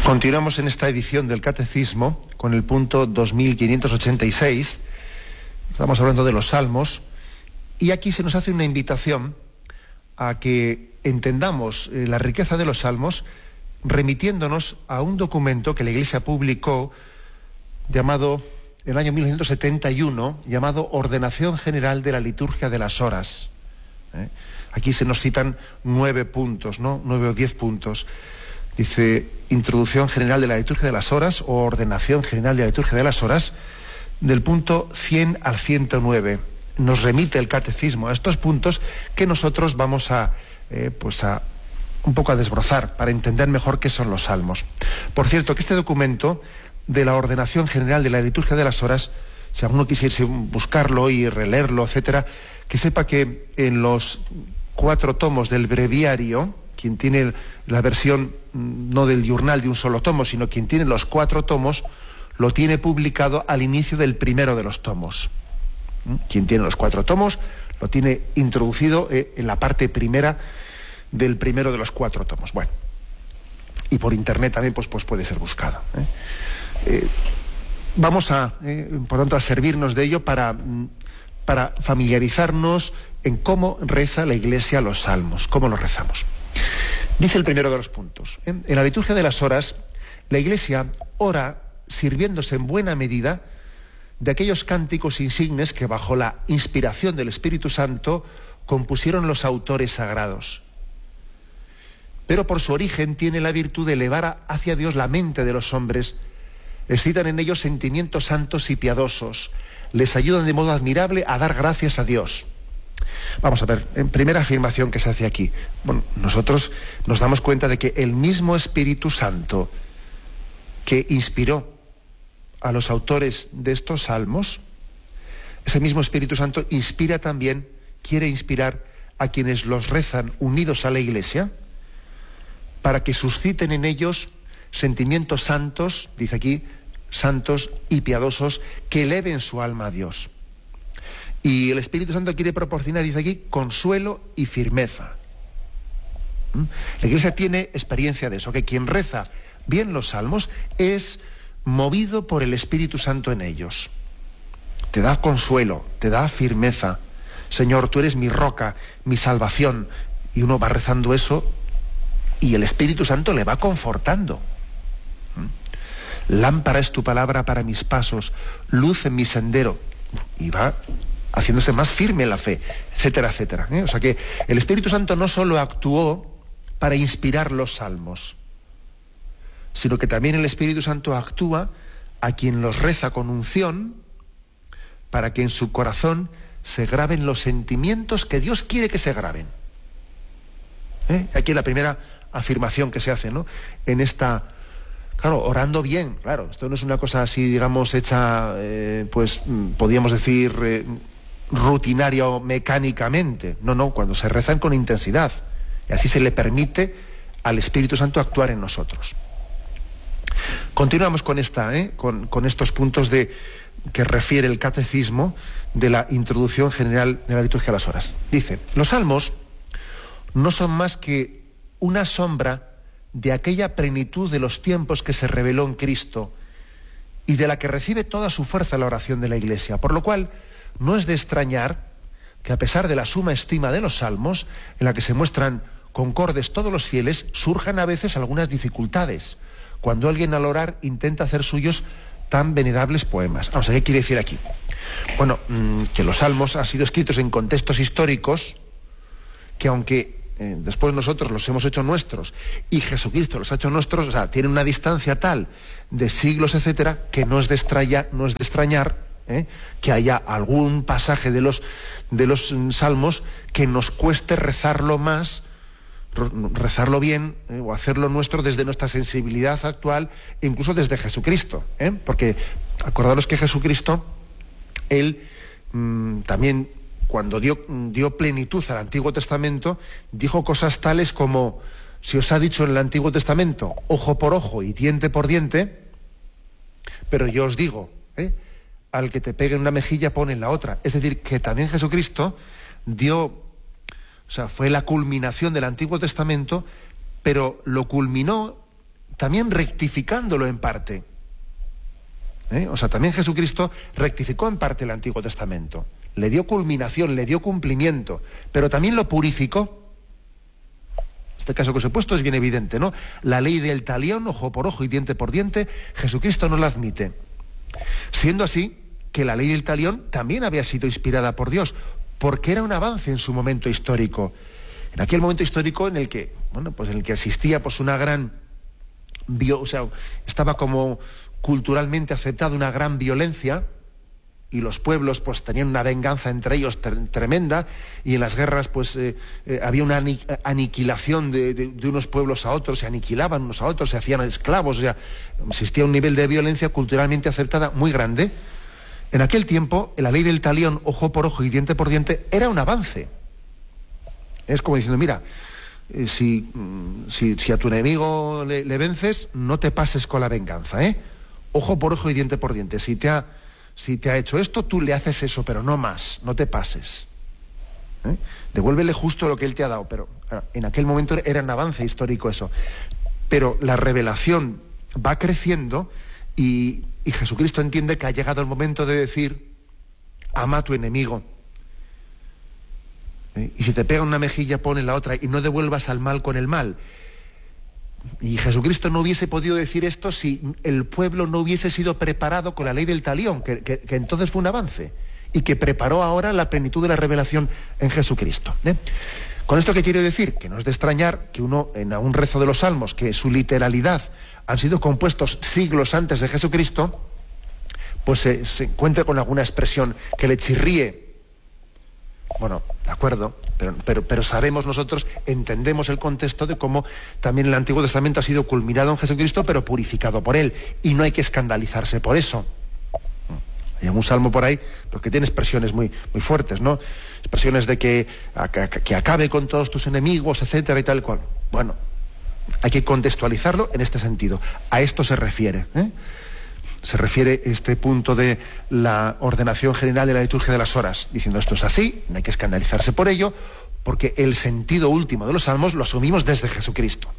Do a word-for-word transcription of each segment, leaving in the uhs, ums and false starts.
Continuamos en esta edición del Catecismo con el punto dos mil quinientos ochenta y seis. Estamos hablando de los Salmos y aquí se nos hace una invitación a que entendamos eh, la riqueza de los Salmos remitiéndonos a un documento que la Iglesia publicó llamado, en el año mil novecientos setenta y uno, llamado Ordenación General de la Liturgia de las Horas. ¿Eh? Aquí se nos citan nueve puntos, ¿no? Nueve o diez puntos. Dice, Introducción General de la Liturgia de las Horas o Ordenación General de la Liturgia de las Horas, del punto cien al ciento nueve. Nos remite el Catecismo a estos puntos que nosotros vamos a, eh, pues a un poco a desbrozar para entender mejor qué son los Salmos. Por cierto, que este documento de la Ordenación General de la Liturgia de las Horas, si alguno quisiese buscarlo y releerlo, etcétera, que sepa que en los cuatro tomos del breviario, quien tiene la versión no del diurnal de un solo tomo, sino quien tiene los cuatro tomos, lo tiene publicado al inicio del primero de los tomos. Quien tiene los cuatro tomos lo tiene introducido eh, en la parte primera del primero de los cuatro tomos. Bueno, y por internet también pues, pues puede ser buscado. ¿eh? Eh, vamos a, eh, por tanto, a servirnos de ello para, para familiarizarnos en cómo reza la Iglesia los Salmos, cómo los rezamos. Dice el primero de los puntos. En la liturgia de las horas, la Iglesia ora sirviéndose en buena medida de aquellos cánticos insignes que bajo la inspiración del Espíritu Santo compusieron los autores sagrados. Pero por su origen tiene la virtud de elevar hacia Dios la mente de los hombres, excitan en ellos sentimientos santos y piadosos, les ayudan de modo admirable a dar gracias a Dios. Vamos a ver, en primera afirmación que se hace aquí. Bueno, nosotros nos damos cuenta de que el mismo Espíritu Santo que inspiró a los autores de estos salmos, ese mismo Espíritu Santo inspira también, quiere inspirar a quienes los rezan unidos a la Iglesia, para que susciten en ellos sentimientos santos, dice aquí, santos y piadosos, que eleven su alma a Dios. Y el Espíritu Santo quiere proporcionar, dice aquí, consuelo y firmeza. ¿Mm? La Iglesia tiene experiencia de eso, que quien reza bien los salmos es movido por el Espíritu Santo en ellos. Te da consuelo, te da firmeza. Señor, tú eres mi roca, mi salvación. Y uno va rezando eso y el Espíritu Santo le va confortando. ¿Mm? Lámpara es tu palabra para mis pasos, luz en mi sendero. Y va haciéndose más firme en la fe, etcétera, etcétera. ¿eh? O sea que el Espíritu Santo no solo actuó para inspirar los salmos, sino que también el Espíritu Santo actúa a quien los reza con unción para que en su corazón se graben los sentimientos que Dios quiere que se graben. ¿Eh? Aquí es la primera afirmación que se hace, ¿no? En esta, claro, orando bien, claro, esto no es una cosa así, digamos, hecha, eh, pues, podríamos decir, eh, rutinaria o mecánicamente. No, no, cuando se rezan con intensidad. Y así se le permite al Espíritu Santo actuar en nosotros. Continuamos con esta, ¿eh? con, con estos puntos de que refiere el Catecismo de la Introducción General de la Liturgia de las Horas. Dice, los salmos no son más que una sombra de aquella plenitud de los tiempos que se reveló en Cristo y de la que recibe toda su fuerza la oración de la Iglesia, por lo cual no es de extrañar que a pesar de la suma estima de los salmos, en la que se muestran concordes todos los fieles, surjan a veces algunas dificultades, cuando alguien al orar intenta hacer suyos tan venerables poemas. Vamos a ver, ¿qué quiere decir aquí? Bueno, mmm, que los salmos han sido escritos en contextos históricos que aunque eh, después nosotros los hemos hecho nuestros y Jesucristo los ha hecho nuestros, o sea, tienen una distancia tal de siglos, etcétera, que no es de extrañar, no es de extrañar ¿eh? que haya algún pasaje de los, de los mm, salmos que nos cueste rezarlo más, rezarlo bien ¿eh? o hacerlo nuestro desde nuestra sensibilidad actual, incluso desde Jesucristo, ¿eh? porque acordaros que Jesucristo, él mmm, también cuando dio, dio plenitud al Antiguo Testamento, dijo cosas tales como, si os ha dicho en el Antiguo Testamento, ojo por ojo y diente por diente, pero yo os digo, ¿eh? al que te pegue en una mejilla pone en la otra. Es decir, que también Jesucristo dio, o sea, fue la culminación del Antiguo Testamento, pero lo culminó también rectificándolo en parte. ¿Eh? O sea, también Jesucristo rectificó en parte el Antiguo Testamento. Le dio culminación, le dio cumplimiento, pero también lo purificó. Este caso que os he puesto es bien evidente, ¿no? La ley del talión, ojo por ojo y diente por diente, Jesucristo no la admite. Siendo así que la ley del talión también había sido inspirada por Dios, porque era un avance en su momento histórico. En aquel momento histórico en el que, bueno, pues en el que existía pues una gran bio, o sea, estaba como culturalmente aceptada una gran violencia, y los pueblos pues tenían una venganza entre ellos tre- tremenda, y en las guerras pues eh, eh, había una ani- aniquilación de, de, de unos pueblos a otros, se aniquilaban unos a otros, se hacían esclavos, o sea, existía un nivel de violencia culturalmente aceptada muy grande. En aquel tiempo, la ley del talión, ojo por ojo y diente por diente, era un avance. Es como diciendo, mira, eh, si, si, si a tu enemigo le, le vences, no te pases con la venganza, ¿eh? Ojo por ojo y diente por diente. Si te ha, si te ha hecho esto, tú le haces eso, pero no más, no te pases. ¿Eh? Devuélvele justo lo que él te ha dado, pero claro, en aquel momento era un avance histórico eso. Pero la revelación va creciendo y, y Jesucristo entiende que ha llegado el momento de decir, ama a tu enemigo. ¿Eh? Y si te pega una mejilla, pone la otra, y no devuelvas al mal con el mal. Y Jesucristo no hubiese podido decir esto si el pueblo no hubiese sido preparado con la ley del talión, que, que, que entonces fue un avance, y que preparó ahora la plenitud de la revelación en Jesucristo. ¿Eh? ¿Con esto qué quiero decir? Que no es de extrañar que uno, en un rezo de los Salmos, que su literalidad han sido compuestos siglos antes de Jesucristo, pues se, se encuentre con alguna expresión que le chirríe. Bueno, de acuerdo, pero, pero, pero sabemos nosotros, entendemos el contexto de cómo también el Antiguo Testamento ha sido culminado en Jesucristo, pero purificado por Él, y no hay que escandalizarse por eso. Hay un salmo por ahí pues, que tiene expresiones muy, muy fuertes, ¿no? Expresiones de que, que acabe con todos tus enemigos, etcétera y tal cual. Bueno, hay que contextualizarlo en este sentido. A esto se refiere, ¿eh? Se refiere este punto de la ordenación general de la liturgia de las horas, diciendo esto es así, no hay que escandalizarse por ello, porque el sentido último de los salmos lo asumimos desde Jesucristo.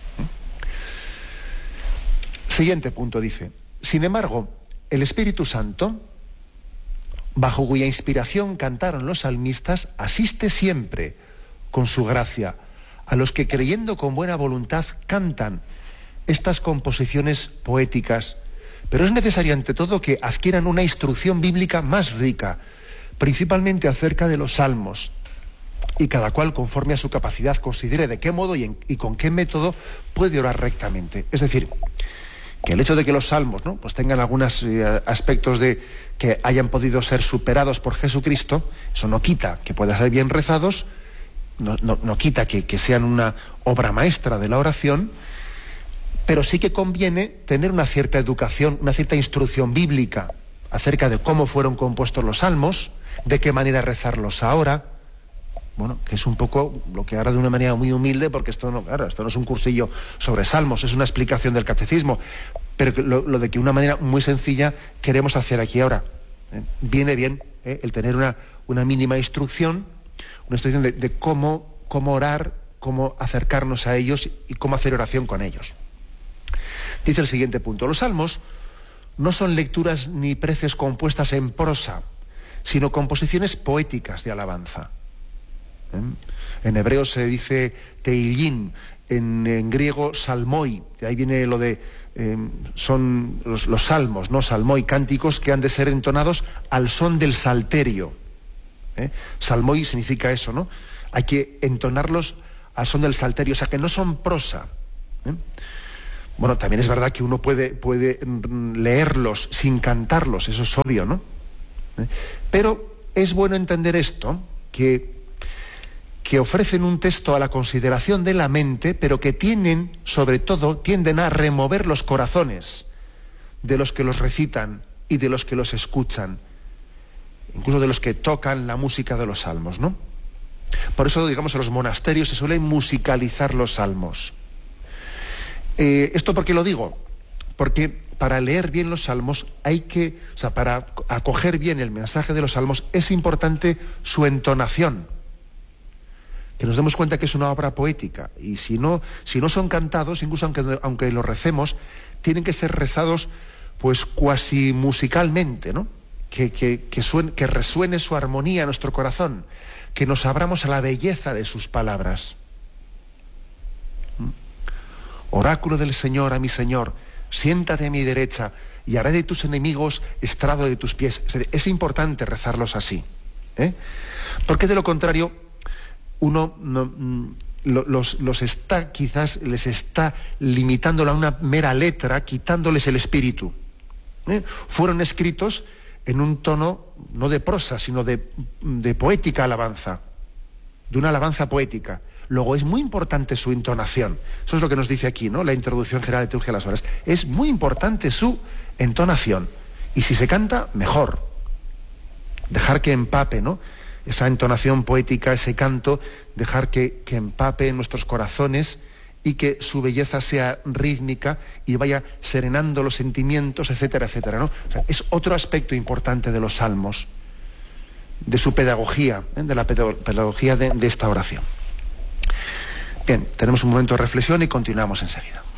¿Eh? Siguiente punto dice, sin embargo, el Espíritu Santo, bajo cuya inspiración cantaron los salmistas, asiste siempre con su gracia a los que creyendo con buena voluntad cantan estas composiciones poéticas. Pero es necesario ante todo que adquieran una instrucción bíblica más rica, principalmente acerca de los salmos, y cada cual conforme a su capacidad considere de qué modo y, en, y con qué método puede orar rectamente. Es decir, que el hecho de que los salmos, ¿no?, pues tengan algunos eh, aspectos de que hayan podido ser superados por Jesucristo, eso no quita que puedan ser bien rezados, no, no, no quita que, que sean una obra maestra de la oración, pero sí que conviene tener una cierta educación, una cierta instrucción bíblica acerca de cómo fueron compuestos los salmos, de qué manera rezarlos ahora. Bueno, que es un poco lo que ahora de una manera muy humilde, porque esto no, claro, esto no es un cursillo sobre salmos, es una explicación del catecismo, pero lo, lo de que de una manera muy sencilla queremos hacer aquí ahora. ¿Eh? Viene bien ¿eh? el tener una, una mínima instrucción, una instrucción de, de cómo, cómo orar, cómo acercarnos a ellos y cómo hacer oración con ellos. Dice el siguiente punto, los salmos no son lecturas ni preces compuestas en prosa, sino composiciones poéticas de alabanza. ¿Eh? En hebreo se dice teilín, en, en griego salmoi, de ahí viene lo de, eh, son los, los salmos, ¿no? Salmoi, cánticos que han de ser entonados al son del salterio. ¿Eh? Salmoi significa eso, ¿no? Hay que entonarlos al son del salterio, o sea que no son prosa. ¿Eh? Bueno, también es verdad que uno puede, puede leerlos sin cantarlos, eso es obvio, ¿no? ¿Eh? Pero es bueno entender esto, que, que ofrecen un texto a la consideración de la mente, pero que tienen, sobre todo, tienden a remover los corazones de los que los recitan y de los que los escuchan, incluso de los que tocan la música de los salmos, ¿no? Por eso, digamos, en los monasterios se suelen musicalizar los salmos. Eh, ¿Esto por qué lo digo? Porque para leer bien los salmos hay que, o sea, para acoger bien el mensaje de los salmos es importante su entonación. que nos demos cuenta que es una obra poética. Y si no, si no son cantados, incluso aunque, aunque los recemos, tienen que ser rezados pues cuasi musicalmente, ¿no? Que, que, que, suene, que resuene su armonía en nuestro corazón, que nos abramos a la belleza de sus palabras. ¿Mm? Oráculo del Señor a mi Señor, siéntate a mi derecha y haré de tus enemigos estrado de tus pies. Es importante rezarlos así, ¿eh? Porque de lo contrario, uno no, los, los está, quizás les está limitando a una mera letra, quitándoles el espíritu. ¿Eh? Fueron escritos en un tono no de prosa, sino de, de poética alabanza, de una alabanza poética. Luego es muy importante su entonación. Eso es lo que nos dice aquí, ¿no? La introducción general de Teología de las Horas. Es muy importante su entonación. Y si se canta, mejor. Dejar que empape, ¿no? Esa entonación poética, ese canto, dejar que, que empape en nuestros corazones y que su belleza sea rítmica y vaya serenando los sentimientos, etcétera, etcétera, ¿no? O sea, es otro aspecto importante de los salmos, de su pedagogía, ¿eh? de la pedagogía de, de esta oración. Bien, tenemos un momento de reflexión y continuamos enseguida.